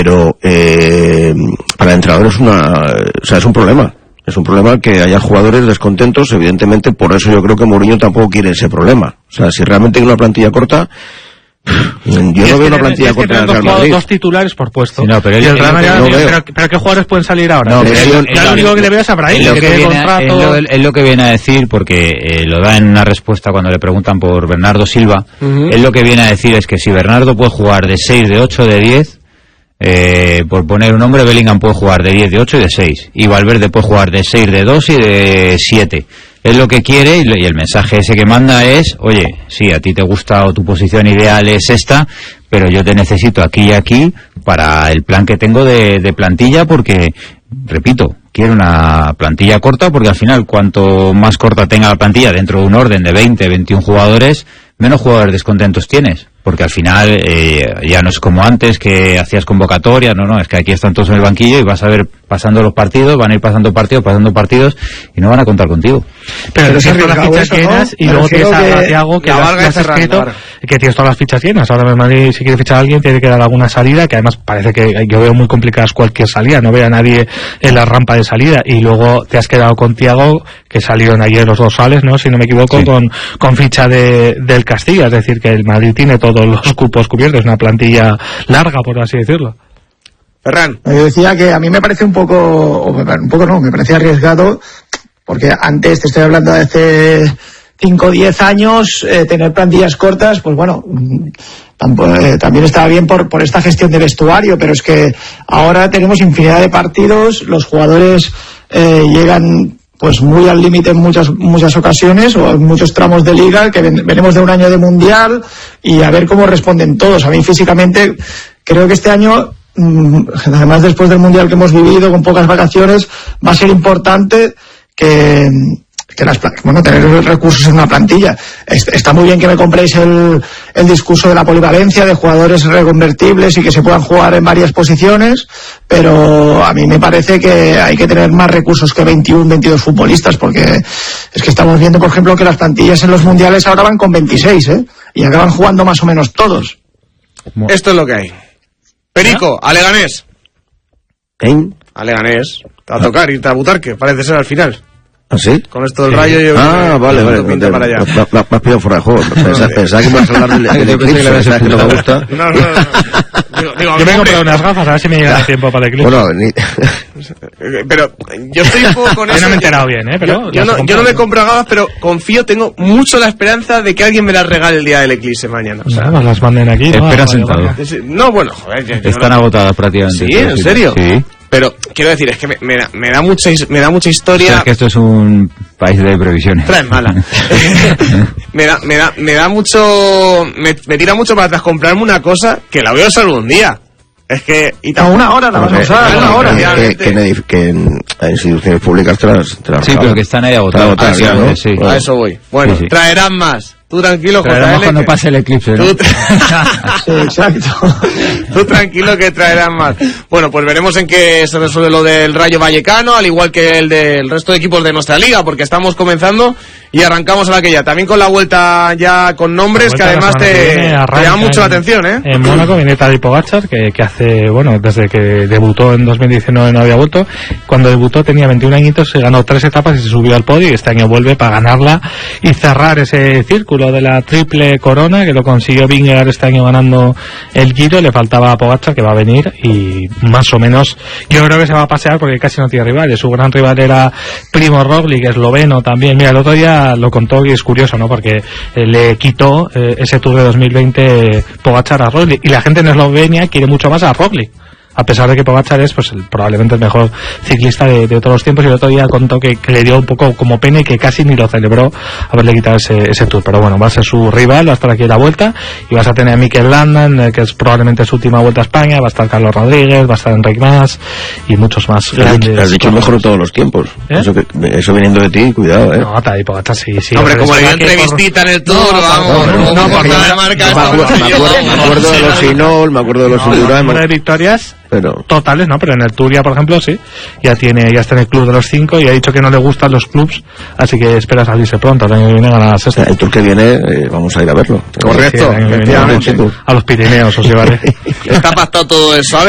Pero para el entrenador es un problema. Es un problema que haya jugadores descontentos, evidentemente, por eso yo creo que Mourinho tampoco quiere ese problema. O sea, si realmente hay una plantilla corta, yo no veo una plantilla corta en el Real Madrid. Dos titulares por puesto. Sí, no, pero pero ¿qué jugadores pueden salir ahora? No, lo único que le veo es a Brahim, es lo que viene a decir, porque lo da en una respuesta cuando le preguntan por Bernardo Silva. Él lo que viene a decir es que si Bernardo puede jugar de 6, de 8, de 10, por poner un nombre, Bellingham puede jugar de 10, de 8 y de 6, y Valverde puede jugar de 6, de 2 y de 7. Es lo que quiere, y el mensaje ese que manda es: oye, sí, a ti te gusta o tu posición ideal es esta, pero yo te necesito aquí y aquí para el plan que tengo de plantilla, porque, repito, quiero una plantilla corta, porque al final cuanto más corta tenga la plantilla dentro de un orden de 20, 21 jugadores, menos jugadores descontentos tienes. Porque al final ya no es como antes, que hacías convocatoria, no, es que aquí están todos en el banquillo y vas a ver pasando los partidos, van a ir pasando partidos y no van a contar contigo. Pero tienes todas las fichas llenas, y luego tienes a Thiago, que has escrito que tienes todas las fichas llenas. Ahora Madrid, si quiere fichar a alguien, tiene que dar alguna salida, que además parece que yo veo muy complicadas cualquier salida, no veo a nadie en la rampa de salida, y luego te has quedado con Thiago, que salieron ayer los dorsales, ¿no? Si no me equivoco, sí, con ficha del Castilla, es decir, que el Madrid tiene todos los cupos cubiertos, una plantilla larga, por así decirlo. Ferran. Yo decía que a mí me parece me parece arriesgado, porque antes, te estoy hablando de hace 5 o 10 años, tener plantillas cortas, pues bueno, también estaba bien por esta gestión de vestuario, pero es que ahora tenemos infinidad de partidos, los jugadores llegan pues muy al límite en muchas ocasiones, o en muchos tramos de liga, que venimos de un año de mundial, y a ver cómo responden todos. A mí físicamente creo que este año, además después del mundial que hemos vivido con pocas vacaciones, va a ser importante que tener recursos en una plantilla. Está muy bien que me compréis el discurso de la polivalencia, de jugadores reconvertibles y que se puedan jugar en varias posiciones, pero a mí me parece que hay que tener más recursos que 21, 22 futbolistas, porque es que estamos viendo, por ejemplo, que las plantillas en los mundiales ahora van con 26, y acaban jugando más o menos todos. Esto es lo que hay. Perico, a Leganés. A Leganés. A tocar, irte a Butarque, parece ser al final. ¿Ah, sí? Con esto del Rayo yo vale. Pinta para allá. Me has pillado fuera de juego. Pensaba que me vas a hablar del Eclipse, que no me gusta. No. Yo me he comprado unas gafas, a ver si me llega tiempo para el Eclipse. Bueno, pero yo estoy un poco con eso. Yo no me he enterado bien, pero yo no me compro gafas, pero confío, tengo mucho la esperanza de que alguien me las regale el día del Eclipse mañana. O sea, nos las manden aquí. Espera sentado. No, bueno, joder. Están agotadas prácticamente. ¿Sí? ¿En serio? Sí. Pero quiero decir, es que me da mucha historia. O sea, que esto es un país de previsiones. Traes mala. me da mucho, me tira mucho para atrás comprarme una cosa que la voy a usar un día. Es que una hora la vas a usar, una hora. Que en instituciones públicas te las sí, pero que están ahí agotadas. ¿no? Sí. A eso voy. Bueno, sí. Traerán más. Tú tranquilo, JL, cuando pase el eclipse, ¿no? Sí, exacto. Tú tranquilo que traerán más. Bueno, pues veremos en qué se resuelve lo del Rayo Vallecano, al igual que el del resto de equipos de nuestra liga, porque estamos comenzando y arrancamos a la que ya. También con la vuelta ya con nombres que además te llaman mucho la atención, ¿eh? En Mónaco viene Tadej Pogačar, que hace, bueno, desde que debutó en 2019 no había vuelto. Cuando debutó tenía 21 añitos, se ganó 3 etapas y se subió al podio, y este año vuelve para ganarla y cerrar ese círculo de la triple corona, que lo consiguió Vingegaard este año ganando el Giro. Le faltaba a Pogačar, que va a venir, y más o menos yo creo que se va a pasear porque casi no tiene rivales. Su gran rival era Primož Roglič, esloveno también. Mira, el otro día lo contó, y es curioso, ¿no? Porque le quitó ese Tour de 2020 Pogačar a Roglič, y la gente en Eslovenia quiere mucho más a Roglič, a pesar de que Pogačar es pues probablemente el mejor ciclista de todos los tiempos. Y el otro día contó que le dio un poco como pena y que casi ni lo celebró haberle quitado ese Tour. Pero bueno, va a ser su rival, va a estar aquí en la vuelta, y vas a tener a Mikel Landa, que es probablemente su última vuelta a España, va a estar Carlos Rodríguez, va a estar Enric Mas y muchos más grandes. Has dicho el mejor de todos los tiempos. Eso viniendo de ti, cuidado, No, Tadej Pogačar sí. Hombre, como le dio entrevistita en el Tour, no, por la marca. Me acuerdo de los Inol, me acuerdo de los Indurain. De victorias pero totales, ¿no? Pero en el Turia, por ejemplo, sí. Ya está en el club de los 5, y ha dicho que no le gustan los clubs, así que espera salirse pronto. El año que viene gana la sexta. El Tour que viene vamos a ir a verlo. Correcto. Sí, a los Pirineos os llevaré. Está pactado todo eso. A ver.